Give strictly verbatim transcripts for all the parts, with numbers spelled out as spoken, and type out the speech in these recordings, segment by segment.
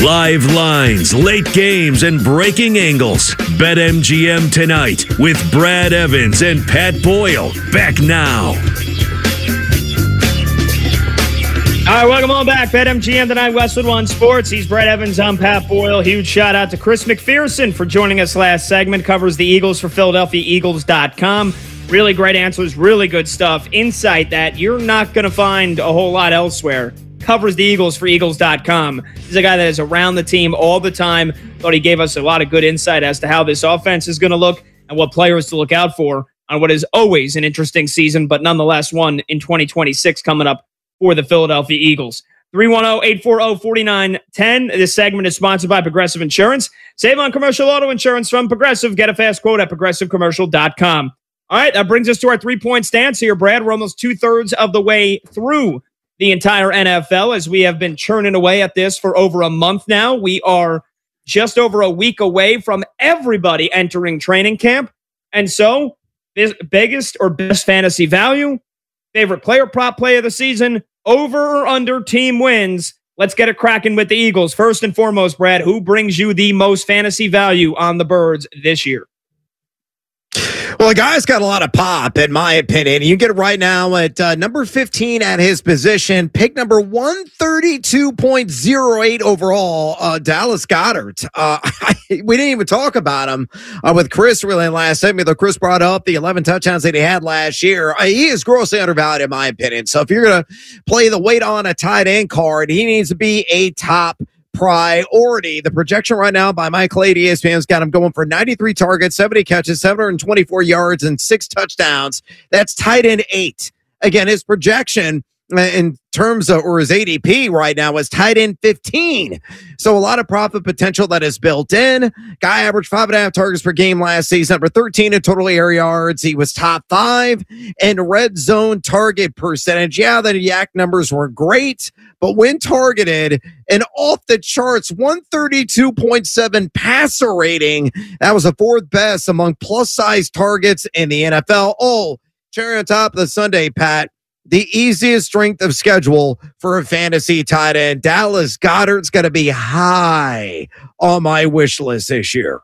Live lines, late games, and breaking angles. BetMGM tonight with Brad Evans and Pat Boyle. Back now. All right, welcome on back. BetMGM tonight, Westwood One Sports. He's Brad Evans. I'm Pat Boyle. Huge shout out to Chris McPherson for joining us last segment. Covers the Eagles for Philadelphia Eagles dot com. Really great answers, really good stuff. Insight that you're not going to find a whole lot elsewhere. Covers the Eagles for Eagles dot com. He's a guy that is around the team all the time. Thought he gave us a lot of good insight as to how this offense is going to look and what players to look out for on what is always an interesting season, but nonetheless one in twenty twenty-six coming up for the Philadelphia Eagles. three one zero, eight four zero, four nine one zero. This segment is sponsored by Progressive Insurance. Save on commercial auto insurance from Progressive. Get a fast quote at progressive commercial dot com. All right, that brings us to our three-point stance here, Brad. We're almost two-thirds of the way through the entire N F L as we have been churning away at this for over a month now. We are just over a week away from everybody entering training camp. And so, this biggest or best fantasy value, favorite player prop play of the season, over or under team wins. Let's get it cracking with the Eagles. First and foremost, Brad, who brings you the most fantasy value on the Birds this year? Well, the guy's got a lot of pop, in my opinion. You get it right now at uh, number fifteen at his position. Pick number one thirty-two point oh eight overall, uh, Dallas Goedert. Uh, we didn't even talk about him uh, with Chris really last segment, though Chris brought up the eleven touchdowns that he had last year. Uh, he is grossly undervalued, in my opinion. So if you're going to play the weight on a tight end card, he needs to be a top priority. The projection right now by Mike Clay, E S P N's got him going for ninety-three targets, seventy catches, seven hundred twenty-four yards, and six touchdowns. That's tight end eight. Again, his projection in terms of, or his A D P right now is tight end fifteen. So a lot of profit potential that is built in. Guy averaged five and a half targets per game last season, number thirteen in total air yards. He was top five in red zone target percentage. Yeah, the Yak numbers were great, but when targeted, an off the charts one thirty-two point seven passer rating. That was the fourth best among plus size targets in the N F L. Oh, cherry on top of the Sunday, Pat. The easiest strength of schedule for a fantasy tight end. Dallas Goedert's going to be high on my wish list this year.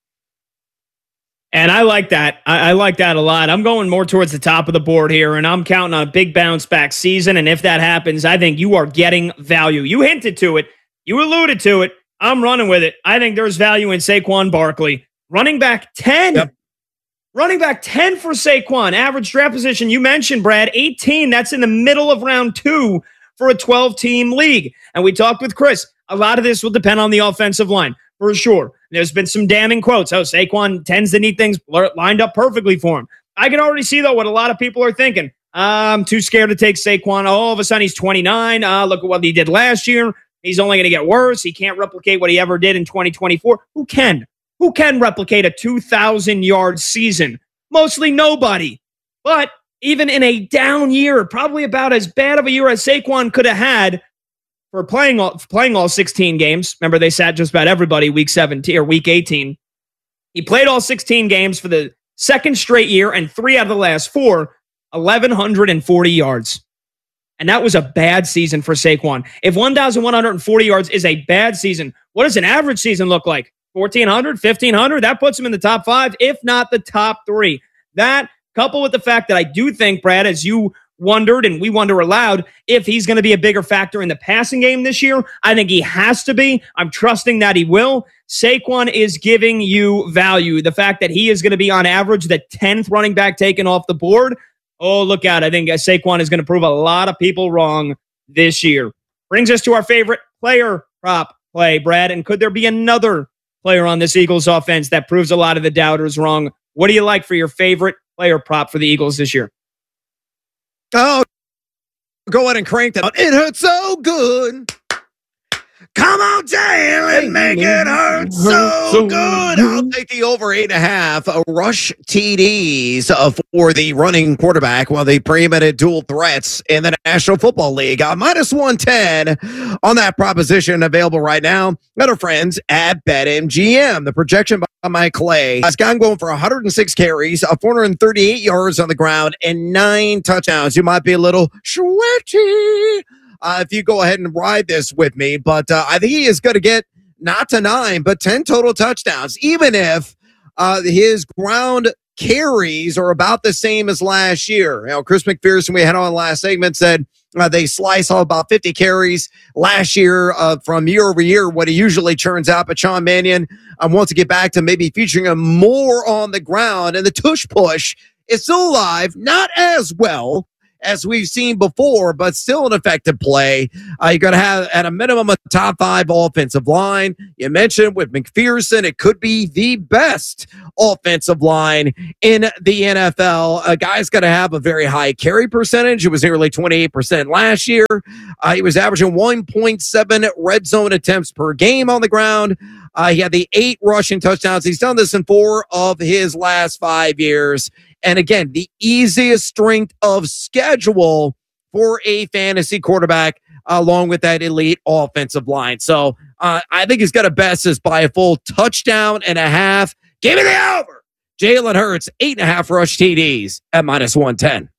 And I like that. I, I like that a lot. I'm going more towards the top of the board here, and I'm counting on a big bounce back season. And if that happens, I think you are getting value. You hinted to it. You alluded to it. I'm running with it. I think there's value in Saquon Barkley. Running back ten. Yep. Running back ten for Saquon. Average draft position, you mentioned, Brad, eighteen. That's in the middle of round two for a twelve-team league. And we talked with Chris. A lot of this will depend on the offensive line, for sure. There's been some damning quotes. Oh, Saquon tends to need things lined up perfectly for him. I can already see, though, what a lot of people are thinking. I'm too scared to take Saquon. Oh, all of a sudden, he's twenty-nine. Uh, look at what he did last year. He's only going to get worse. He can't replicate what he ever did in twenty twenty-four. Who can? Who can replicate a two thousand yard season? Mostly nobody. But even in a down year, probably about as bad of a year as Saquon could have had for playing all, playing all sixteen games. Remember, they sat just about everybody week seventeen or week eighteen. He played all sixteen games for the second straight year, and three out of the last four, eleven forty yards. And that was a bad season for Saquon. If one thousand one hundred forty yards is a bad season, what does an average season look like? fourteen hundred, fifteen hundred, that puts him in the top five, if not the top three. That, coupled with the fact that I do think, Brad, as you wondered, and we wonder aloud, if he's going to be a bigger factor in the passing game this year, I think he has to be. I'm trusting that he will. Saquon is giving you value. The fact that he is going to be on average the tenth running back taken off the board, oh, look out. I think Saquon is going to prove a lot of people wrong this year. Brings us to our favorite player prop play, Brad, and could there be another player on this Eagles offense that proves a lot of the doubters wrong? What do you like for your favorite player prop for the Eagles this year? Oh, go ahead and crank that. It hurts so good. Come on, Jalen, make it hurt so good. I'll take the over eight and a half uh, rush T Ds uh, for the running quarterback while they preeminent dual threats in the National Football League. Uh, minus one ten on that proposition available right now at our friends at BetMGM. The projection by Mike Clay has got him going for one hundred six carries, uh, four hundred thirty-eight yards on the ground, and nine touchdowns. You might be a little sweaty uh, if you go ahead and ride this with me. But uh, I think he is going to get not to nine, but ten total touchdowns, even if uh, his ground carries are about the same as last year. You know, Chris McPherson, we had on last segment, said uh, they slice off about fifty carries last year uh, from year over year, what it usually turns out. But Sean Mannion uh, wants to get back to maybe featuring him more on the ground, and the tush push is still alive, not as well as we've seen before, but still an effective play. Uh, you're going to have, at a minimum, a top five offensive line. You mentioned with McPherson, it could be the best offensive line in the N F L. A guy's going to have a very high carry percentage. It was nearly twenty-eight percent last year. Uh, he was averaging one point seven red zone attempts per game on the ground. Uh, he had the eight rushing touchdowns. He's done this in four of his last five years. And again, the easiest strength of schedule for a fantasy quarterback, uh, along with that elite offensive line. So uh, I think he's got to best this by a full touchdown and a half. Give me the over. Jalen Hurts, eight and a half rush T Ds at minus one ten.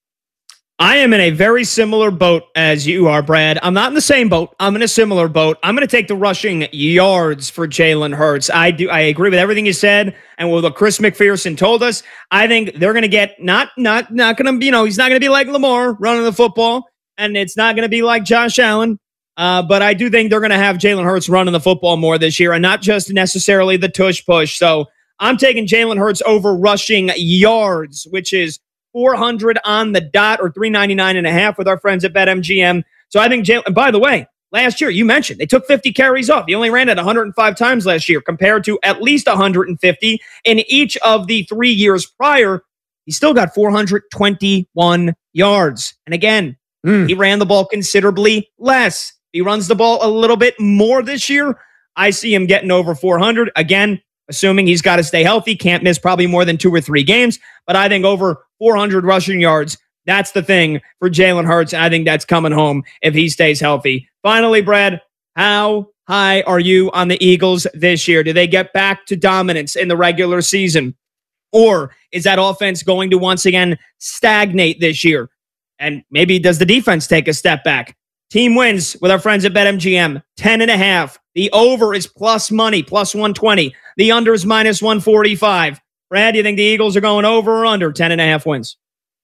I am in a very similar boat as you are, Brad. I'm not in the same boat. I'm in a similar boat. I'm going to take the rushing yards for Jalen Hurts. I do. I agree with everything you said and with what Chris McPherson told us. I think they're going to get not, not, not going to, you know, he's not going to be like Lamar running the football, and it's not going to be like Josh Allen. Uh, but I do think they're going to have Jalen Hurts running the football more this year, and not just necessarily the tush push. So I'm taking Jalen Hurts over rushing yards, which is four hundred on the dot, or three ninety-nine and a half with our friends at BetMGM. So I think Jalen, and by the way, last year, you mentioned they took fifty carries off. He only ran it one hundred five times last year compared to at least one hundred fifty in each of the three years prior. He still got four hundred twenty-one yards. And again, mm. he ran the ball considerably less. He runs the ball a little bit more this year. I see him getting over four hundred. Again, assuming he's got to stay healthy, can't miss probably more than two or three games. But I think over four hundred rushing yards, that's the thing for Jalen Hurts. And I think that's coming home if he stays healthy. Finally, Brad, how high are you on the Eagles this year? Do they get back to dominance in the regular season? Or is that offense going to once again stagnate this year? And maybe does the defense take a step back? Team wins with our friends at BetMGM, ten and a half. The over is plus money, plus one twenty. The under is minus one forty-five. Brad, do you think the Eagles are going over or under ten and a half wins?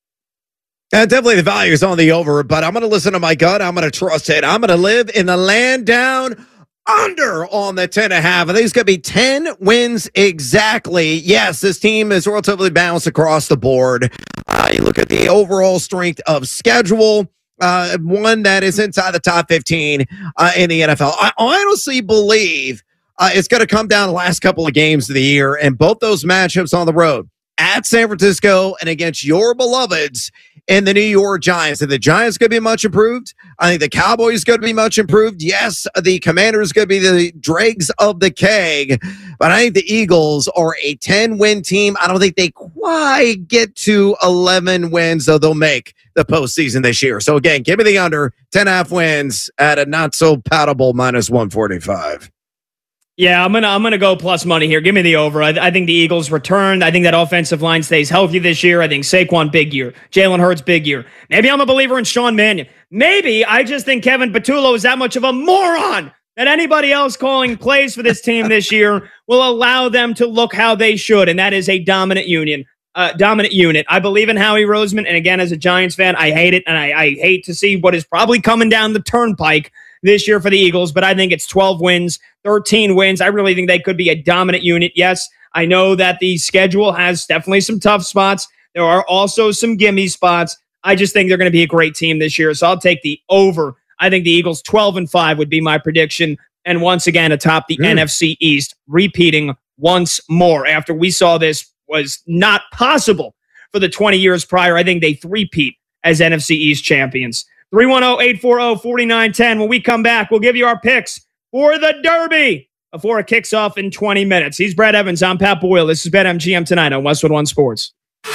Uh, definitely the value is on the over, but I'm going to listen to my gut. I'm going to trust it. I'm going to live in the land down under on the ten and a half. I think it's going to be ten wins exactly. Yes, this team is relatively balanced across the board. Uh, you look at the overall strength of schedule. Uh, one that is inside the top fifteen uh, in the N F L. I honestly believe uh, it's going to come down the last couple of games of the year, and both those matchups on the road at San Francisco and against your beloveds in the New York Giants. And the Giants going to be much improved. I think the Cowboys going to be much improved. Yes, the Commanders going to be the dregs of the keg, but I think the Eagles are a ten-win team. I don't think they quite get to eleven wins, though they'll make the postseason this year. So again, give me the under, ten and a half wins at a not so palatable minus one forty-five. Yeah, I'm gonna I'm gonna go plus money here. Give me the over. I, I think the Eagles return. I think that offensive line stays healthy this year. I think Saquon, big year. Jalen Hurts, big year. Maybe I'm a believer in Sean Mannion. Maybe I just think Kevin Patullo is that much of a moron that anybody else calling plays for this team this year will allow them to look how they should, and that is a dominant union. Uh, dominant unit. I believe in Howie Roseman, and again, as a Giants fan, I hate it, and I, I hate to see what is probably coming down the turnpike this year for the Eagles, but I think it's twelve wins, thirteen wins. I really think they could be a dominant unit. Yes, I know that the schedule has definitely some tough spots. There are also some gimme spots. I just think they're going to be a great team this year, so I'll take the over. I think the Eagles twelve and five would be my prediction, and once again atop the mm. N F C East, repeating once more after we saw this was not possible for the twenty years prior. I think they three-peat as N F C East champions. three one zero, eight four zero, four nine one zero. When we come back, we'll give you our picks for the Derby before it kicks off in twenty minutes. He's Brad Evans. I'm Pat Boyle. This is BetMGM tonight on Westwood One Sports.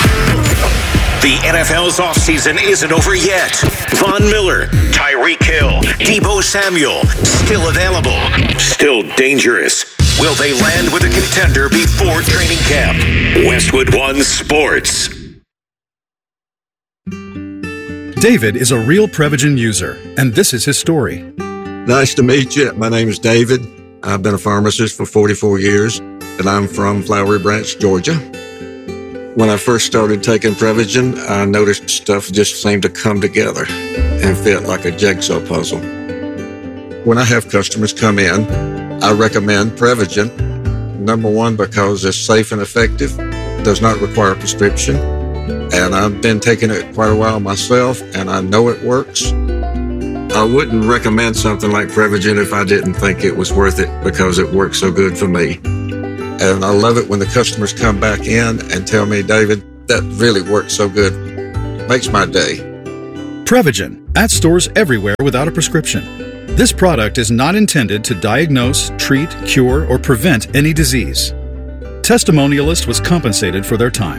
The N F L's offseason isn't over yet. Von Miller, Tyreek Hill, Deebo Samuel, still available, still dangerous. Will they land with a contender before training camp? Westwood One Sports. David is a real Prevagen user, and this is his story. Nice to meet you. My name is David. I've been a pharmacist for forty-four years, and I'm from Flowery Branch, Georgia. When I first started taking Prevagen, I noticed stuff just seemed to come together and fit like a jigsaw puzzle. When I have customers come in, I recommend Prevagen. Number one, because it's safe and effective, does not require a prescription, and I've been taking it quite a while myself, and I know it works. I wouldn't recommend something like Prevagen if I didn't think it was worth it because it works so good for me. And I love it when the customers come back in and tell me, David, that really works so good. Makes my day. Prevagen, at stores everywhere without a prescription. This product is not intended to diagnose, treat, cure, or prevent any disease. Testimonialist was compensated for their time.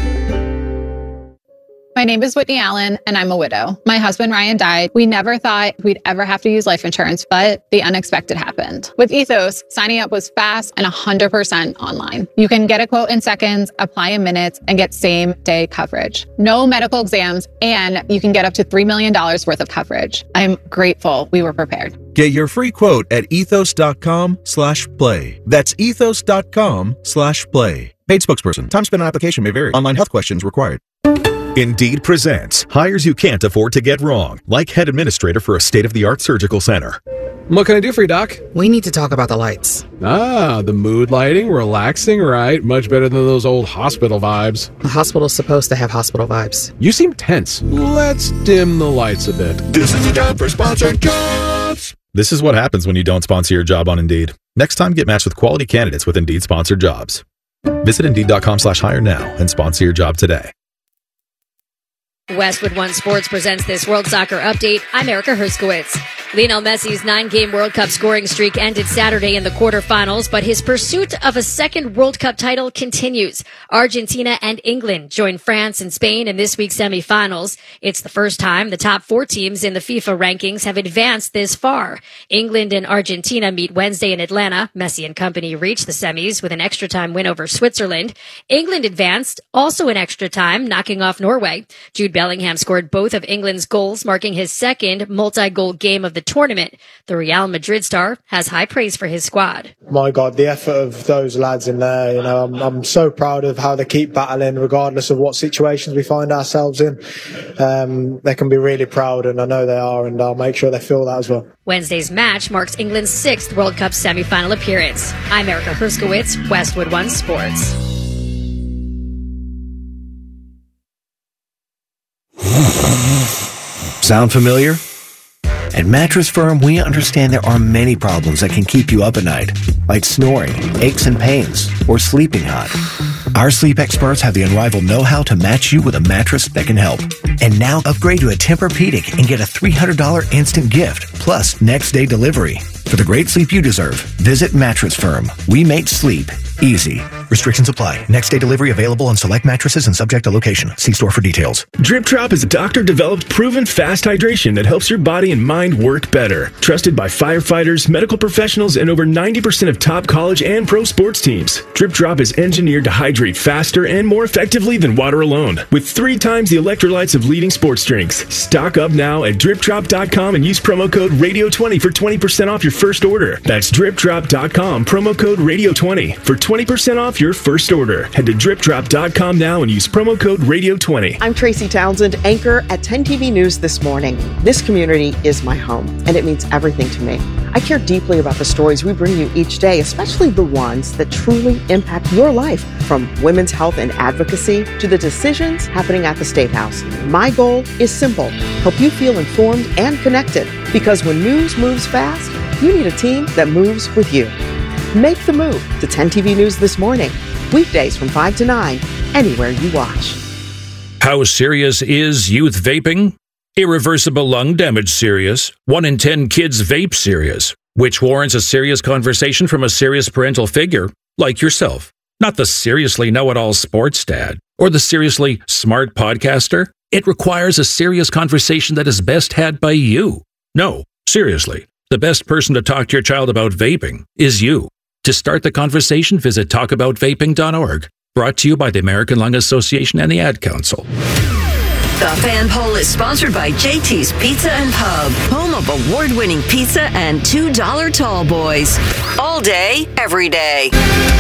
My name is Whitney Allen, and I'm a widow. My husband, Ryan, died. We never thought we'd ever have to use life insurance, but the unexpected happened. With Ethos, signing up was fast and one hundred percent online. You can get a quote in seconds, apply in minutes, and get same-day coverage. No medical exams, and you can get up to three million dollars worth of coverage. I'm grateful we were prepared. Get your free quote at ethos.com slash play. That's ethos.com slash play. Paid spokesperson. Time spent on application may vary. Online health questions required. Indeed presents hires you can't afford to get wrong, like head administrator for a state-of-the-art surgical center. What can I do for you, Doc? We need to talk about the lights. Ah, the mood lighting, relaxing, right? Much better than those old hospital vibes. The hospital's supposed to have hospital vibes. You seem tense. Let's dim the lights a bit. This is the time for sponsored jobs. This is what happens when you don't sponsor your job on Indeed. Next time, get matched with quality candidates with Indeed sponsored jobs. Visit Indeed.com slash hire now and sponsor your job today. Westwood One Sports presents this World Soccer Update. I'm Erica Herskowitz. Lionel Messi's nine-game World Cup scoring streak ended Saturday in the quarterfinals, but his pursuit of a second World Cup title continues. Argentina and England join France and Spain in this week's semifinals. It's the first time the top four teams in the FIFA rankings have advanced this far. England and Argentina meet Wednesday in Atlanta. Messi and company reached the semis with an extra-time win over Switzerland. England advanced, also in extra time, knocking off Norway. Jude Bellingham scored both of England's goals, marking his second multi-goal game of the tournament. The Real Madrid star has high praise for his squad. My God, the effort of those lads in there, you know, I'm, I'm so proud of how they keep battling regardless of what situations we find ourselves in. Um, they can be really proud, and I know they are, and I'll make sure they feel that as well. Wednesday's match marks England's sixth World Cup semifinal appearance. I'm Erica Herskowitz, Westwood One Sports. Sound familiar? At Mattress Firm, we understand there are many problems that can keep you up at night, like snoring, aches and pains, or sleeping hot. Our sleep experts have the unrivaled know-how to match you with a mattress that can help. And now upgrade to a Tempur-Pedic and get a three hundred dollars instant gift, plus next-day delivery. For the great sleep you deserve, visit Mattress Firm. We make sleep easy. Restrictions apply. Next day delivery available on select mattresses and subject to location. See store for details. Drip Drop is a doctor-developed, proven fast hydration that helps your body and mind work better. Trusted by firefighters, medical professionals, and over ninety percent of top college and pro sports teams. Drip Drop is engineered to hydrate faster and more effectively than water alone, with three times the electrolytes of leading sports drinks. Stock up now at drip drop dot com and use promo code radio twenty for twenty percent off your first order. That's drip drop dot com, promo code radio twenty for twenty percent off your first order. Head to drip drop dot com now and use promo code radio twenty. I'm Tracy Townsend, anchor at ten T V News This Morning. This community is my home, and it means everything to me. I care deeply about the stories we bring you each day, especially the ones that truly impact your life, from women's health and advocacy to the decisions happening at the State House. My goal is simple: help you feel informed and connected, because when news moves fast, you need a team that moves with you. Make the move to ten T V News This Morning, weekdays from five to nine, anywhere you watch. How serious is youth vaping? Irreversible lung damage serious. One in ten kids vape serious, which warrants a serious conversation from a serious parental figure like yourself. Not the seriously know-it-all sports dad or the seriously smart podcaster. It requires a serious conversation that is best had by you. No, seriously, the best person to talk to your child about vaping is you. To start the conversation, visit talk about vaping dot org. Brought to you by the American Lung Association and the Ad Council. The Fan Poll is sponsored by J T's Pizza and Pub, home of award-winning pizza and two dollar tall boys. All day, every day.